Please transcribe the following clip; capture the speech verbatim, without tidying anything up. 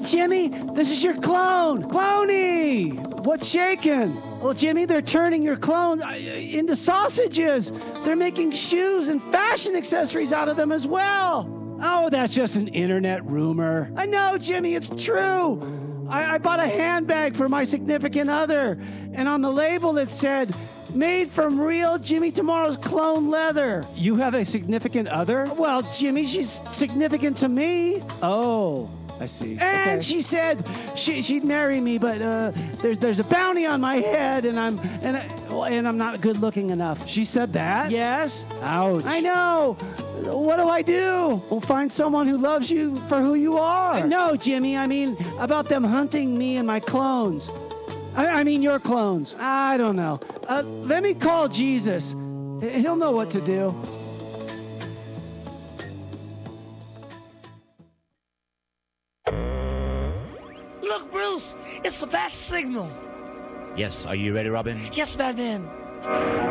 Jimmy, this is your clone. Cloney, what's shaking? Well, Jimmy, they're turning your clone into sausages. They're making shoes and fashion accessories out of them as well. Oh, that's just an internet rumor. I know, Jimmy, it's true. I, I bought a handbag for my significant other, and on the label it said, made from real Jimmy Tomorrow's clone leather. You have a significant other? Well, Jimmy, she's significant to me. Oh, I see. And okay. She said she, she'd marry me, but uh, there's there's a bounty on my head, and I'm and I, and I'm not good looking enough. She said that? Yes. Ouch. I know. What do I do? Well, find someone who loves you for who you are. No, Jimmy. I mean about them hunting me and my clones. I, I mean your clones. I don't know. Uh, let me call Jesus. He'll know what to do. Look, Bruce, it's the bat signal. Yes, are you ready, Robin? Yes, Batman.